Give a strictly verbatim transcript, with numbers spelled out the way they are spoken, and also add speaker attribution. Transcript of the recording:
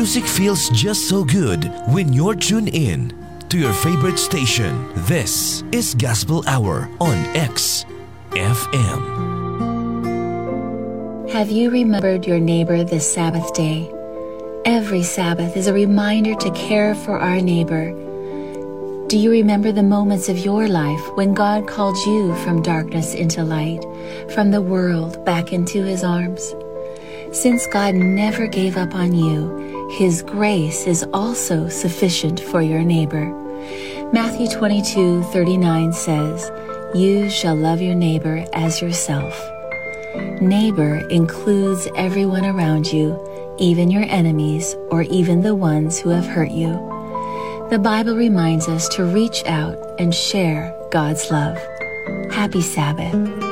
Speaker 1: Music feels just so good when you're tuned in to your favorite station. This is Gospel Hour on X F M.
Speaker 2: Have you remembered your neighbor this Sabbath day? Every Sabbath is a reminder to care for our neighbor. Do you remember the moments of your life when God called you from darkness into light, from the world back into His arms? Since God never gave up on you, His grace is also sufficient for your neighbor. Matthew twenty-two thirty-nine says, "You shall love your neighbor as yourself." Neighbor includes everyone around you, even your enemies or even the ones who have hurt you. The Bible reminds us to reach out and share God's love. Happy Sabbath.